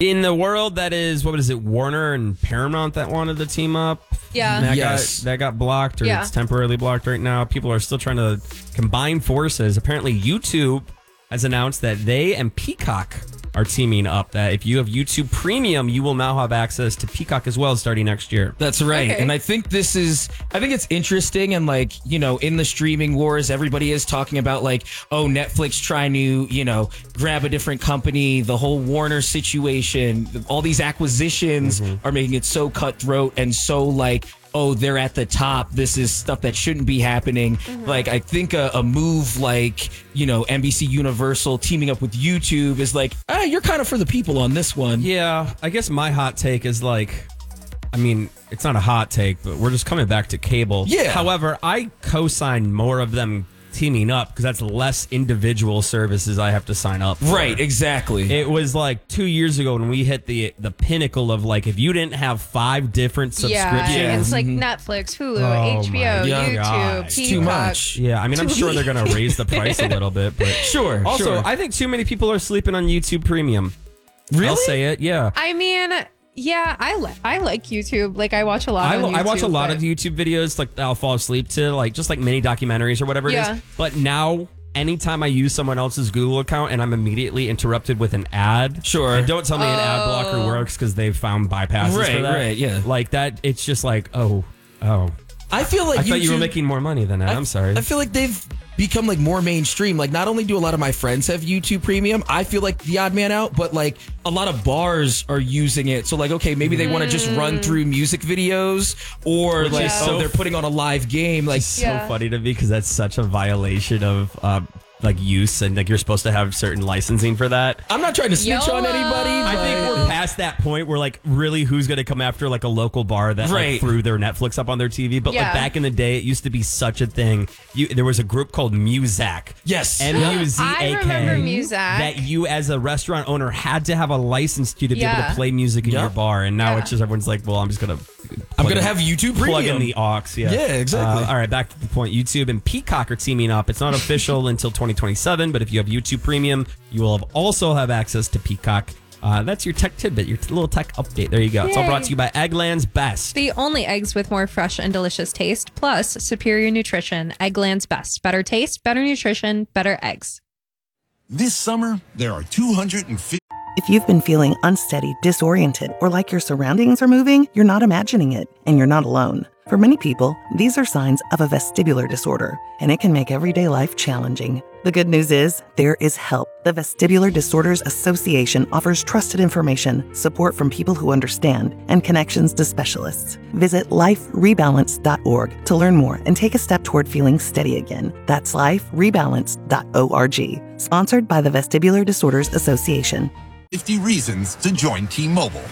In the world that is, what is it, Warner and Paramount that wanted to team up? Yeah. That got blocked, or it's temporarily blocked right now. People are still trying to combine forces. Apparently, YouTube has announced that they and Peacock are teaming up, that if you have YouTube Premium, you will now have access to Peacock as well starting next year. That's right. Okay. And I think it's interesting. And in the streaming wars, everybody is talking about Netflix trying to, grab a different company, the whole Warner situation, all these acquisitions are making it so cutthroat and so they're at the top. This is stuff that shouldn't be happening. I think a move NBC Universal teaming up with YouTube is you're kind of for the people on this one. Yeah, I guess my hot take is it's not a hot take, but we're just coming back to cable. Yeah. However, I co-sign more of them teaming up because that's less individual services I have to sign up for. Right, exactly. It was 2 years ago when we hit the pinnacle of if you didn't have 5 different subscriptions. Yeah, it's Netflix, Hulu, Oh HBO, my YouTube, God. Peacock. It's too much. Yeah, I'm sure they're going to raise the price a little bit, but Sure. also, I think too many people are sleeping on YouTube Premium. Really? I'll say it, yeah. I mean, yeah, I like YouTube. I watch a lot on YouTube. I watch a lot of YouTube videos that I'll fall asleep to, just mini documentaries or whatever it is. But now, anytime I use someone else's Google account and I'm immediately interrupted with an ad. Sure. And don't tell me an ad blocker works because they've found bypasses for that. Right, yeah. That, it's just oh. I feel I thought you were making more money than that. I'm sorry. I feel like they've become more mainstream. Not only do a lot of my friends have YouTube Premium, I feel like the odd man out, but a lot of bars are using it. So okay, maybe they want to just run through music videos, or they're putting on a live game. So funny to me because that's such a violation of use, and you're supposed to have certain licensing for that. I'm not trying to snitch on anybody. I think we're past that point where really who's going to come after a local bar that threw their Netflix up on their TV. But back in the day, it used to be such a thing. There was a group called Muzak. Yes. MUZAK. I remember Muzak. That you as a restaurant owner had to have a license to be able to play music in your bar. And now it's just everyone's well, I'm just going to have YouTube Premium. Plug in the aux. Yeah, exactly. All right, back to the point. YouTube and Peacock are teaming up. It's not official until 2027, but if you have YouTube Premium, you will also have access to Peacock. That's your tech tidbit, your little tech update. There you go. It's all brought to you by Eggland's Best. The only eggs with more fresh and delicious taste, plus superior nutrition. Eggland's Best. Better taste, better nutrition, better eggs. This summer, there are 250... If you've been feeling unsteady, disoriented, or like your surroundings are moving, you're not imagining it, and you're not alone. For many people, these are signs of a vestibular disorder, and it can make everyday life challenging. The good news is, there is help. The Vestibular Disorders Association offers trusted information, support from people who understand, and connections to specialists. Visit liferebalance.org to learn more and take a step toward feeling steady again. That's liferebalance.org. Sponsored by the Vestibular Disorders Association. 50 reasons to join T-Mobile.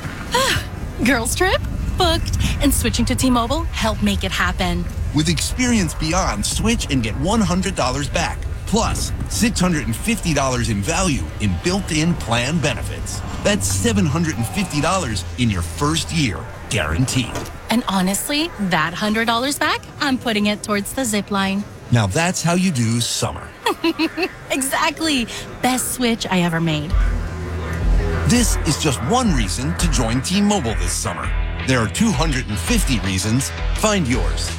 Girls trip? Booked. And switching to T-Mobile helped make it happen. With Experience Beyond, switch and get $100 back. Plus, $650 in value in built-in plan benefits. That's $750 in your first year, guaranteed. And honestly, that $100 back, I'm putting it towards the zip line. Now that's how you do summer. Exactly. Best switch I ever made. This is just one reason to join T-Mobile this summer. There are 250 reasons. Find yours.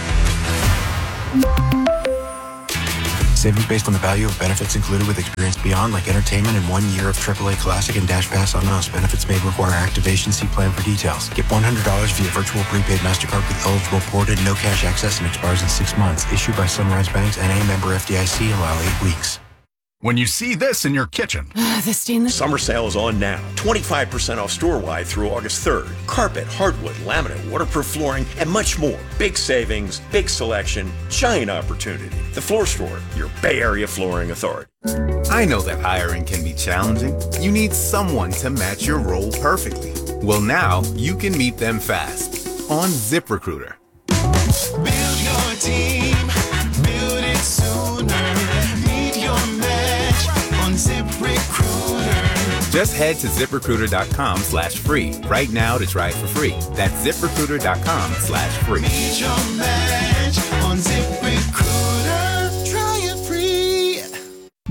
Savings based on the value of benefits included with Experience Beyond, like entertainment and 1 year of AAA Classic and Dash Pass on us. Benefits may require activation. See plan for details. Get $100 via virtual prepaid MasterCard with eligible ported, no cash access, and expires in 6 months. Issued by Sunrise Banks, N.A. member FDIC. Allow 8 weeks. When you see this in your kitchen. The stainless... Summer sale is on now. 25% off store-wide through August 3rd. Carpet, hardwood, laminate, waterproof flooring, and much more. Big savings, big selection, giant opportunity. The Floor Store, your Bay Area flooring authority. I know that hiring can be challenging. You need someone to match your role perfectly. Well, now you can meet them fast on ZipRecruiter. Build your team. Build it sooner. ZipRecruiter. Just head to ZipRecruiter.com/free right now to try it for free. That's ZipRecruiter.com/free. Meet your match on ZipRecruiter. Try it free.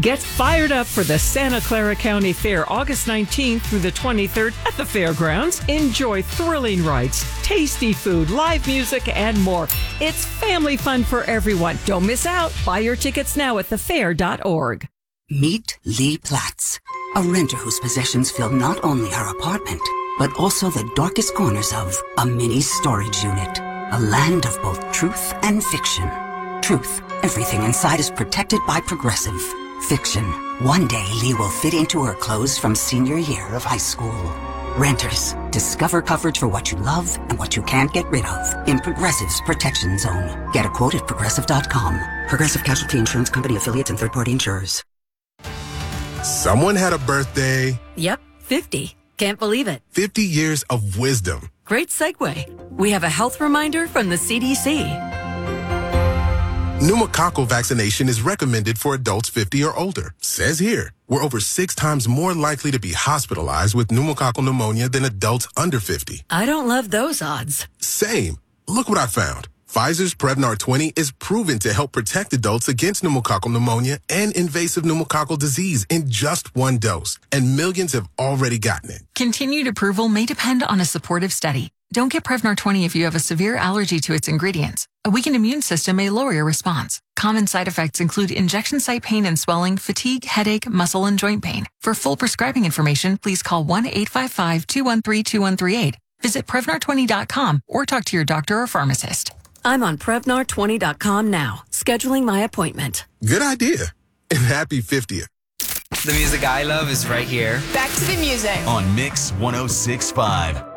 Get fired up for the Santa Clara County Fair, August 19th through the 23rd at the fairgrounds. Enjoy thrilling rides, tasty food, live music, and more. It's family fun for everyone. Don't miss out. Buy your tickets now at thefair.org. Meet Lee Platts, a renter whose possessions fill not only her apartment, but also the darkest corners of a mini storage unit. A land of both truth and fiction. Truth, everything inside is protected by Progressive. Fiction, one day Lee will fit into her clothes from senior year of high school. Renters, discover coverage for what you love and what you can't get rid of in Progressive's Protection Zone. Get a quote at Progressive.com. Progressive Casualty Insurance Company affiliates and third-party insurers. Someone had a birthday. Yep, 50. Can't believe it. 50 years of wisdom. Great segue. We have a health reminder from the CDC. Pneumococcal vaccination is recommended for adults 50 or older. Says here, we're over 6 times more likely to be hospitalized with pneumococcal pneumonia than adults under 50. I don't love those odds. Same. Look what I found. Pfizer's Prevnar 20 is proven to help protect adults against pneumococcal pneumonia and invasive pneumococcal disease in just 1 dose. And millions have already gotten it. Continued approval may depend on a supportive study. Don't get Prevnar 20 if you have a severe allergy to its ingredients. A weakened immune system may lower your response. Common side effects include injection site pain and swelling, fatigue, headache, muscle, and joint pain. For full prescribing information, please call 1-855-213-2138. Visit Prevnar20.com or talk to your doctor or pharmacist. I'm on Prevnar20.com now, scheduling my appointment. Good idea. And happy 50th. The music I love is right here. Back to the music on Mix 106.5.